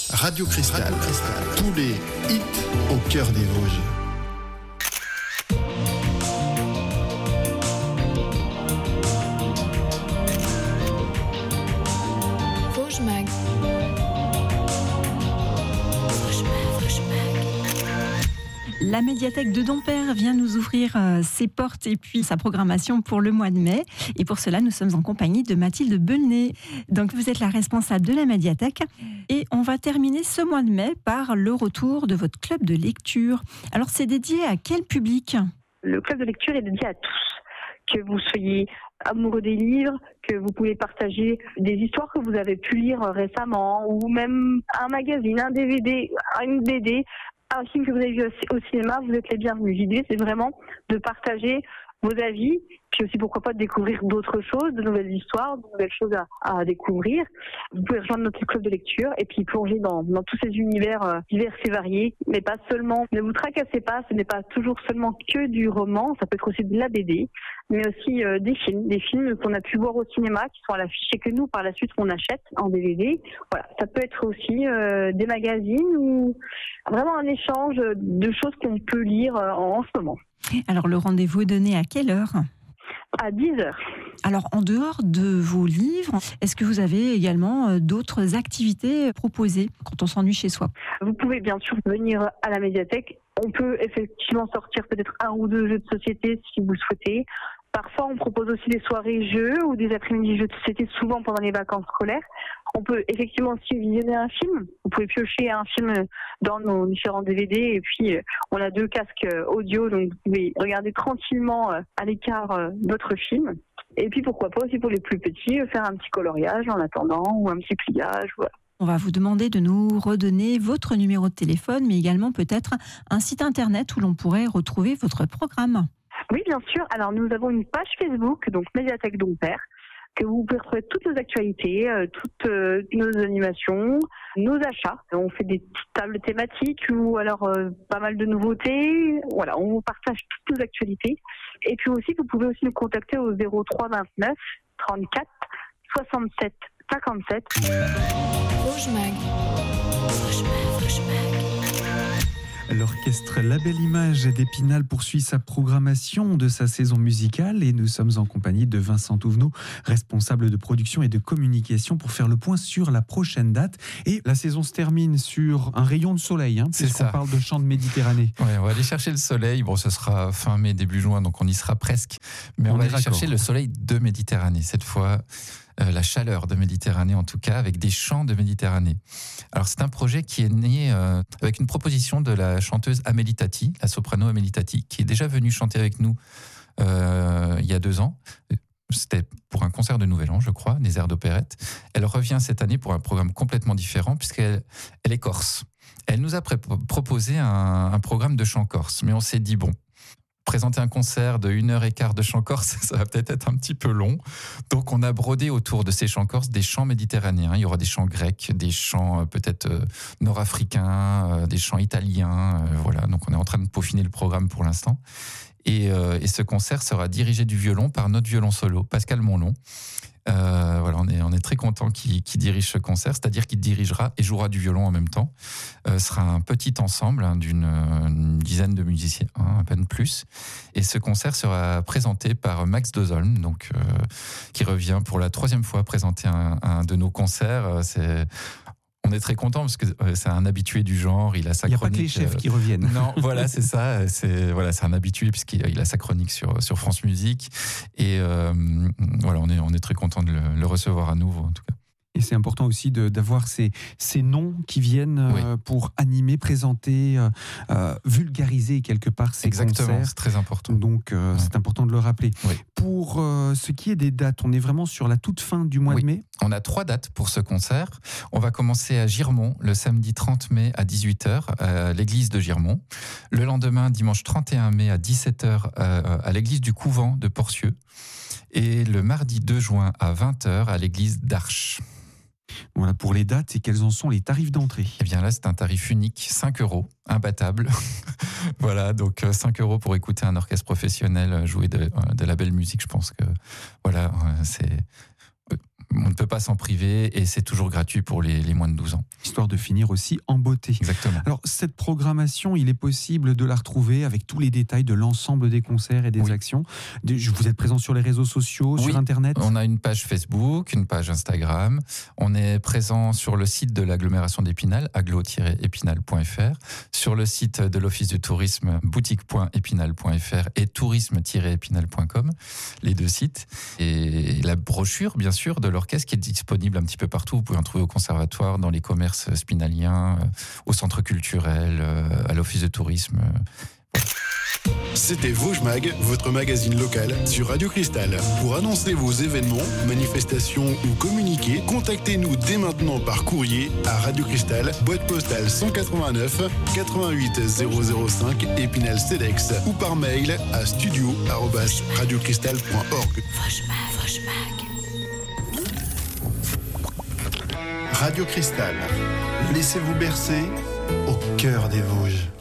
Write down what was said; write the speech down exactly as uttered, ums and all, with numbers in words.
Radio Cristal, tous les hits au cœur des Vosges. Vosges Mag. La médiathèque de Dompère vient nous ouvrir euh, ses portes et puis sa programmation pour le mois de mai. Et pour cela, nous sommes en compagnie de Mathilde Beulnet. Donc, vous êtes la responsable de la médiathèque. Et on va terminer ce mois de mai par le retour de votre club de lecture. Alors, c'est dédié à quel public ? Le club de lecture est dédié à tous. Que vous soyez amoureux des livres, que vous pouvez partager des histoires que vous avez pu lire récemment, ou même un magazine, un D V D, une B D, un film que vous avez vu au cinéma, vous êtes les bienvenus. L'idée, c'est vraiment de partager vos avis, puis aussi pourquoi pas de découvrir d'autres choses, de nouvelles histoires, de nouvelles choses à, à découvrir. Vous pouvez rejoindre notre club de lecture et puis plonger dans, dans tous ces univers euh, divers et variés, mais pas seulement. Ne vous tracassez pas, ce n'est pas toujours seulement que du roman, ça peut être aussi de la B D, mais aussi euh, des films, des films qu'on a pu voir au cinéma, qui sont à l'affiche et que nous, par la suite, on achète en D V D. Voilà, ça peut être aussi euh, des magazines ou vraiment un échange de choses qu'on peut lire euh, en, en ce moment. Alors, le rendez-vous est donné à quelle heure ? À dix heures. Alors, en dehors de vos livres, est-ce que vous avez également d'autres activités proposées quand on s'ennuie chez soi ? Vous pouvez bien sûr venir à la médiathèque. On peut effectivement sortir peut-être un ou deux jeux de société si vous le souhaitez. Parfois, on propose aussi des soirées jeux ou des après-midi jeux de société, souvent pendant les vacances scolaires. On peut effectivement aussi visionner un film. Vous pouvez piocher un film dans nos différents D V D et puis on a deux casques audio, donc vous pouvez regarder tranquillement à l'écart votre film. Et puis pourquoi pas aussi pour les plus petits, faire un petit coloriage en attendant ou un petit pliage, voilà. On va vous demander de nous redonner votre numéro de téléphone, mais également peut-être un site internet où l'on pourrait retrouver votre programme. Oui, bien sûr. Alors, nous avons une page Facebook, donc Médiathèque Dompère, que vous pouvez retrouver toutes nos actualités, euh, toutes euh, nos animations, nos achats. On fait des petites tables thématiques ou alors euh, pas mal de nouveautés. Voilà, on vous partage toutes nos actualités. Et puis aussi, vous pouvez aussi nous contacter au zéro trois vingt-neuf trente-quatre soixante-sept cinquante-sept. Vosges Mag. Vosges Mag, Vosges Mag. L'orchestre La Belle Image d'Épinal poursuit sa programmation de sa saison musicale et nous sommes en compagnie de Vincent Touvenot, responsable de production et de communication, pour faire le point sur la prochaine date. Et la saison se termine sur un rayon de soleil, hein, c'est puisqu'on ça. parle de chant de Méditerranée. Ouais, on va aller chercher le soleil. Bon, ce sera fin mai, début juin, donc on y sera presque. Mais on, On va est aller raccord. chercher le soleil de Méditerranée cette fois. Euh, la chaleur de Méditerranée en tout cas, avec des chants de Méditerranée. Alors c'est un projet qui est né euh, avec une proposition de la chanteuse Amélie Tati, la soprano Amélie Tati, qui est déjà venue chanter avec nous euh, il y a deux ans. C'était pour un concert de Nouvel An, je crois, des airs d'opérette. Elle revient cette année pour un programme complètement différent, puisqu'elle elle est corse. Elle nous a pré- proposé un, un programme de chant corse, mais on s'est dit, bon, présenter un concert de une heure et quart de chant corse, ça va peut-être être un petit peu long. Donc, on a brodé autour de ces chants corses des chants méditerranéens. Il y aura des chants grecs, des chants euh, peut-être euh, nord-africains, euh, des chants italiens. Euh, voilà. Donc, on est en train de peaufiner le programme pour l'instant. Et, euh, et ce concert sera dirigé du violon par notre violon solo, Pascal Monlon. Euh, voilà, on est, on est très content qu'il, qu'il dirige ce concert, c'est-à-dire qu'il dirigera et jouera du violon en même temps. Euh, ce sera un petit ensemble hein, d'une une dizaine de musiciens, hein, à peine plus. Et ce concert sera présenté par Max Dozolm, donc euh, qui revient pour la troisième fois présenter un, un de nos concerts. C'est On est très content parce que c'est un habitué du genre. Il a sa Il n'y a chronique. pas que les chefs euh, qui reviennent. Non, voilà, c'est ça. C'est voilà, c'est un habitué puisqu'il il a sa chronique sur sur France Musique. Et euh, voilà, on est on est très content de le, le recevoir à nouveau en tout cas. Et c'est important aussi de, d'avoir ces, ces noms qui viennent Oui. euh, pour animer, présenter, euh, euh, vulgariser quelque part ces Exactement, concerts. c'est très important. Donc, euh, Ouais. c'est important de le rappeler. Oui. Pour euh, ce qui est des dates, on est vraiment sur la toute fin du mois Oui. de mai. On a trois dates pour ce concert. On va commencer à Girmont le samedi trente mai à dix-huit heures à l'église de Girmont. Le lendemain, dimanche trente et un mai à dix-sept heures à l'église du Couvent de Porcieux. Et le mardi deux juin à vingt heures à l'église d'Arches. Voilà pour les dates et quels en sont les tarifs d'entrée. Eh bien là, c'est un tarif unique, cinq euros, imbattable. Voilà, donc cinq euros pour écouter un orchestre professionnel jouer de, de la belle musique. Je pense que voilà, c'est On ne peut pas s'en priver et c'est toujours gratuit pour les, les moins de douze ans. Histoire de finir aussi en beauté. Exactement. Alors, cette programmation, il est possible de la retrouver avec tous les détails de l'ensemble des concerts et des oui. actions. Vous êtes présent sur les réseaux sociaux, oui. sur Internet ? On a une page Facebook, une page Instagram. On est présent sur le site de l'agglomération d'Épinal, agglo tiret épinal point f r, sur le site de l'Office du tourisme, boutique point épinal point f r et tourisme tiret épinal point com, les deux sites. Et la brochure, bien sûr, de l'orchestre qui est disponible un petit peu partout. Vous pouvez en trouver au conservatoire, dans les commerces spinaliens, au centre culturel, à l'Office de tourisme. C'était Vosges Mag, votre magazine local sur Radio Cristal. Pour annoncer vos événements, manifestations ou communiquer, contactez-nous dès maintenant par courrier à Radio Cristal, boîte postale cent quatre-vingt-neuf quatre-vingt-huit zéro zéro cinq Épinal Cedex ou par mail à studio arobase radiocristal point org. Radio Cristal, laissez-vous bercer au cœur des Vosges.